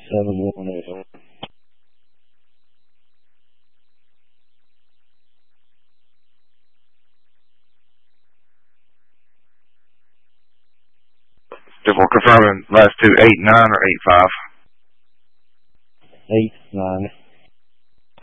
718. Just for confirming, last two, 89 or 85? 89.